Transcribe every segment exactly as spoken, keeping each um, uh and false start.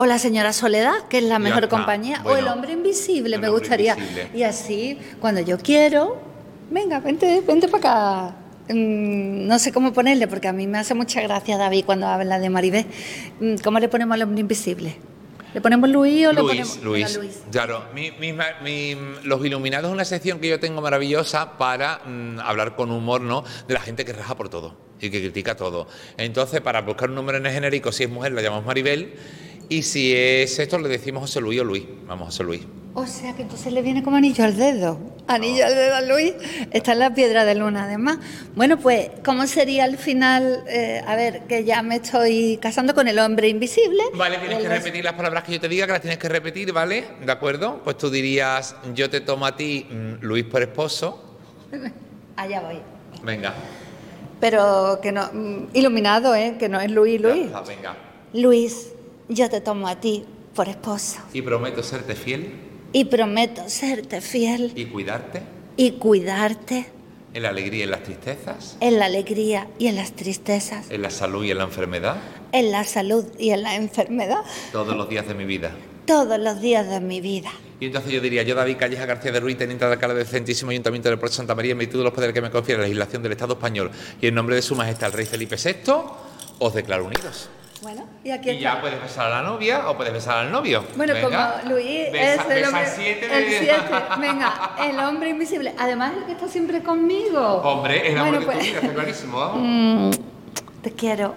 O la señora Soledad, que es la mejor está. compañía. Bueno, o el hombre invisible, el me hombre gustaría. invisible. Y así, cuando yo quiero, venga, vente, vente para acá. Mm, no sé cómo ponerle, porque a mí me hace mucha gracia David cuando habla de Maribel. Mm, ¿Cómo le ponemos al hombre invisible? ¿Le ponemos Luis o le Luis, ponemos Luis, Venga, Luis? claro, mi, mi, mi, Los Iluminados es una sección que yo tengo maravillosa para mmm, hablar con humor, ¿no?, de la gente que raja por todo y que critica todo. Entonces, para buscar un número en el genérico, si es mujer la llamamos Maribel, y si es esto le decimos José Luis o Luis. Vamos, José Luis. O sea que entonces le viene como anillo al dedo. Anillo al dedo a Luis. Está en la piedra de luna, además. Bueno, pues, ¿cómo sería al final? Eh, a ver, que ya me estoy casando con el hombre invisible. Vale, tienes que repetir las palabras que yo te diga, que las tienes que repetir, ¿vale? ¿De acuerdo? Pues tú dirías, yo te tomo a ti, mmm, Luis, por esposo. Allá voy. Venga. Pero que no, mm, iluminado, ¿eh? Que no es Luis, Luis. Ya está, venga. Luis, yo te tomo a ti por esposo. Y prometo serte fiel. Y prometo serte fiel. Y cuidarte. Y cuidarte. En la alegría y en las tristezas. En la alegría y en las tristezas. En la salud y en la enfermedad. En la salud y en la enfermedad. Todos los días de mi vida. Todos los días de mi vida. Y entonces yo diría, yo David Calleja García de Ruiz, teniente de alcalde del Centísimo Ayuntamiento del Puerto de Santa María, en virtud de los poderes que me confiere la legislación del Estado español y en nombre de su majestad el rey Felipe sexto, os declaro unidos. Bueno, y aquí y está. ya puedes besar a la novia o puedes besar al novio. Bueno, venga. como Luis Besa, es el besa hombre, siete el de- siete, venga, el hombre invisible. Además, el que está siempre conmigo. Hombre, es el amor Bueno, de pues, tu vida, está clarísimo, vamos. mm, te quiero.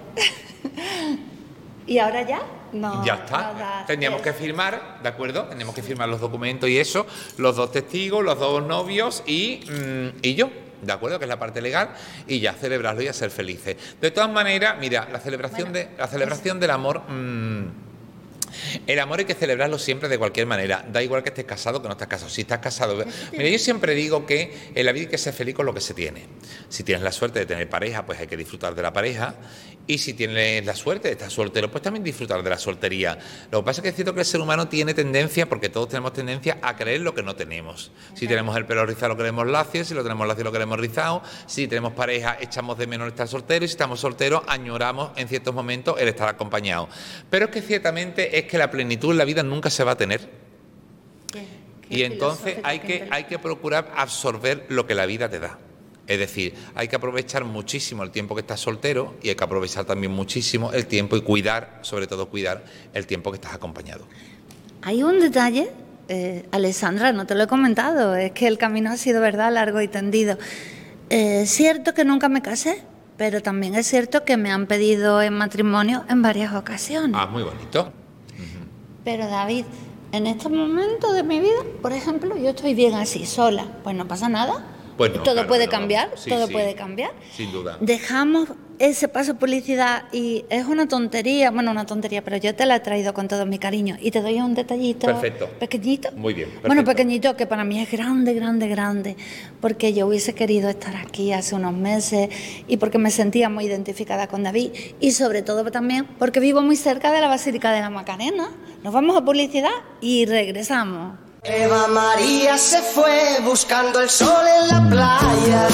¿Y ahora ya? No. Ya está. no da- Teníamos que firmar, ¿de acuerdo? Teníamos que firmar los documentos y eso, los dos testigos, los dos novios y, mm, y yo. ¿De acuerdo? Que es la parte legal, y ya celebrarlo y a ser felices. De todas maneras, mira, la celebración, Bueno, de, la celebración del amor, mmm, el amor hay que celebrarlo siempre de cualquier manera. Da igual que estés casado o que no estés casado. Si estás casado... Mira, yo siempre digo que en la vida hay que ser feliz con lo que se tiene. Si tienes la suerte de tener pareja, pues hay que disfrutar de la pareja. Y si tienes la suerte de estar soltero, pues también disfrutar de la soltería. Lo que pasa es que es cierto que el ser humano tiene tendencia, porque todos tenemos tendencia a creer lo que no tenemos. Si tenemos el pelo rizado lo queremos lacio, si lo tenemos lacio lo queremos rizado, si tenemos pareja echamos de menos estar solteros y si estamos solteros añoramos en ciertos momentos el estar acompañados. Pero es que ciertamente es que la plenitud en la vida nunca se va a tener. ¿Qué? Y entonces hay que, hay que procurar absorber lo que la vida te da. Es decir, hay que aprovechar muchísimo el tiempo que estás soltero y hay que aprovechar también muchísimo el tiempo y cuidar, sobre todo cuidar, el tiempo que estás acompañado. Hay un detalle, eh, Alessandra, no te lo he comentado, es que el camino ha sido, verdad, largo y tendido. Eh, es cierto que nunca me casé, pero también es cierto que me han pedido en matrimonio en varias ocasiones. Ah, muy bonito. Pero David, en estos momentos de mi vida, por ejemplo, yo estoy bien así, sola, pues no pasa nada. Pues no, todo claro puede que no. cambiar, Sí, todo sí, puede cambiar. sin duda. Dejamos ese paso publicidad y es una tontería, bueno, una tontería, pero yo te la he traído con todo mi cariño y te doy un detallito Perfecto. pequeñito. Muy bien, Bueno, perfecto. pequeñito, que para mí es grande, grande, grande, porque yo hubiese querido estar aquí hace unos meses y porque me sentía muy identificada con David y sobre todo también porque vivo muy cerca de la Basílica de la Macarena. Nos vamos a publicidad y regresamos. Eva María se fue buscando el sol en la playa.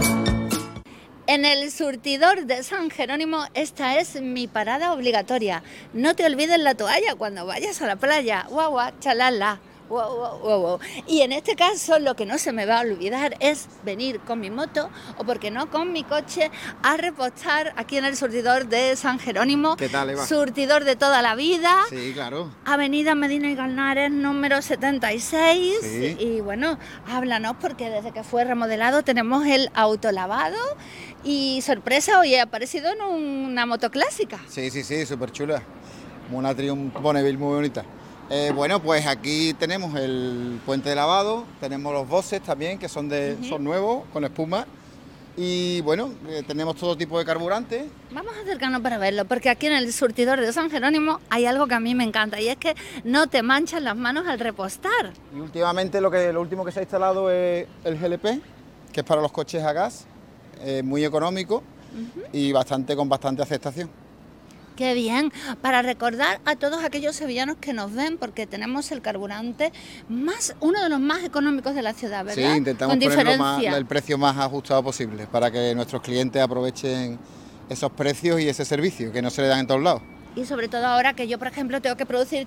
En el surtidor de San Jerónimo, esta es mi parada obligatoria. No te olvides la toalla cuando vayas a la playa. Guau, guau, chalala. Wow, wow, wow, wow. Y en este caso lo que no se me va a olvidar es venir con mi moto o, porque no, con mi coche a repostar aquí en el surtidor de San Jerónimo. ¿Qué tal, Eva? Surtidor de toda la vida. Sí, claro. Avenida Medina y Galnares, número setenta y seis. Sí. Y bueno, háblanos porque desde que fue remodelado tenemos el autolavado y sorpresa, hoy he aparecido en una moto clásica. Sí, sí, sí, súper chula. Una Triumph Bonneville muy bonita. Eh, bueno, pues aquí tenemos el puente de lavado, tenemos los bosses también, que son, de, Uh-huh. son nuevos, con espuma. Y bueno, eh, tenemos todo tipo de carburantes. Vamos a acercarnos para verlo, porque aquí en el surtidor de San Jerónimo hay algo que a mí me encanta y es que no te manchan las manos al repostar. Y últimamente lo, que, lo último que se ha instalado es el G L P, que es para los coches a gas, eh, muy económico Uh-huh. y bastante con bastante aceptación. Qué bien, para recordar a todos aquellos sevillanos que nos ven, porque tenemos el carburante más, uno de los más económicos de la ciudad, ¿verdad? Sí, intentamos Con ponerlo diferencia. más, el precio más ajustado posible para que nuestros clientes aprovechen esos precios y ese servicio que no se le dan en todos lados. y sobre todo ahora que yo, por ejemplo, tengo que producir